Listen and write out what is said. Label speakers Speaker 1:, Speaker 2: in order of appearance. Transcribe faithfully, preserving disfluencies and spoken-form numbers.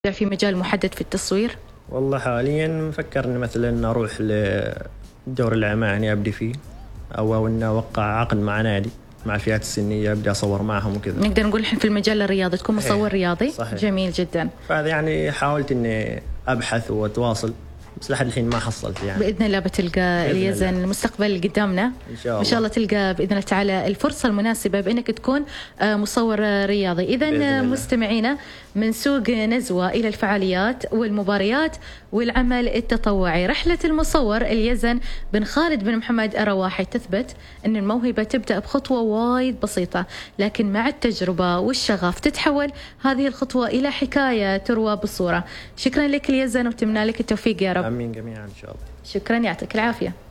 Speaker 1: في مجال محدد في التصوير؟
Speaker 2: والله حاليا مفكر اني مثلا اروح للدور العام يعني ابدي فيه او او اني اوقع عقد مع نادي مع الفئات السنيه ابدا اصور معهم وكذا.
Speaker 1: نقدر نقول احنا في المجال الرياضي تكون مصور
Speaker 2: صحيح.
Speaker 1: رياضي.
Speaker 2: صحيح.
Speaker 1: جميل جدا.
Speaker 2: فهذا يعني حاولت اني ابحث واتواصل بس لحد الحين ما حصلت يعني.
Speaker 1: باذن الله بتلقى اليزن المستقبل اللي قدامنا
Speaker 2: ان شاء الله.
Speaker 1: ان شاء الله تلقى باذن الله تعالى الفرصه المناسبه بانك تكون مصور رياضي. اذا مستمعينا من سوق نزوه الى الفعاليات والمباريات والعمل التطوعي، رحله المصور اليزن بن خالد بن محمد الرواحي تثبت ان الموهبه تبدا بخطوه وايد بسيطه، لكن مع التجربه والشغف تتحول هذه الخطوه الى حكايه تروى بالصوره. شكرا لك اليزن واتمنى لك التوفيق يا رب.
Speaker 2: امين جميعا ان شاء الله.
Speaker 1: شكرا، يعطيك العافيه.